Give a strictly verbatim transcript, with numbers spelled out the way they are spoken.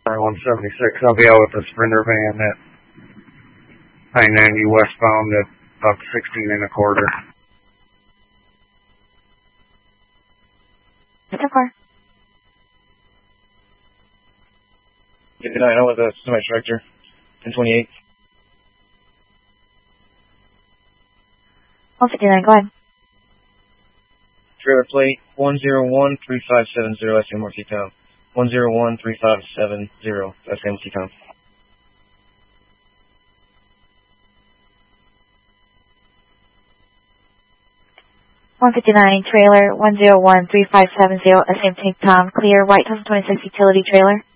one seventy-six. I'll be out with the Sprinter van at I ninety westbound at about sixteen and a quarter. It's a car. fifty-nine, I'm with a semi-tractor, ten twenty-eight. one fifty-nine, go ahead. Trailer plate one zero one three five seven zero, S M R T Town. one zero one three five seven zero, S M T Town. one fifty-nine, trailer one zero one three five seven zero, S M T Town, clear, white twenty twenty-six utility trailer.